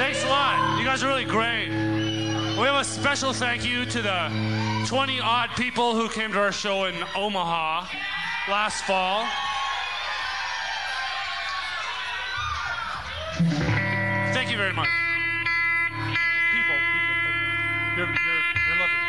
Thanks a lot. You guys are really great. We have a special thank you to the 20-odd people who came to our show in Omaha last fall. Thank you very much. People. You're lovely.